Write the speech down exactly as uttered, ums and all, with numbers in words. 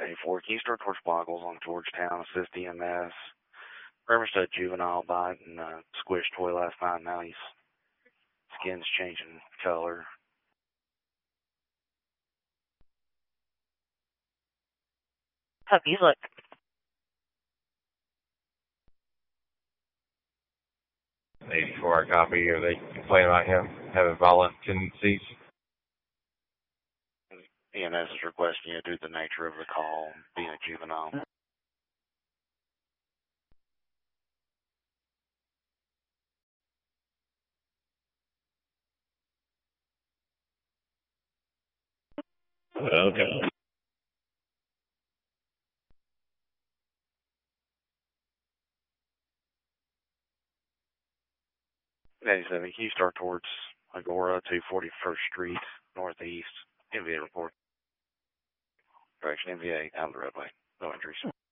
eighty-four, can you start towards Boggles on Georgetown, assist E M S? Remember a juvenile bite and uh, squished toy last night. Now his skin's changing color. How do you look? eighty-four, I copy. Are they complaining about him having violent tendencies? E M S is requesting you due to the nature of the call, being a juvenile. Okay. eighty-seven, can you start towards Agora, two forty-first Street, Northeast, M V A report. Direction M V A, out of the roadway. No injuries.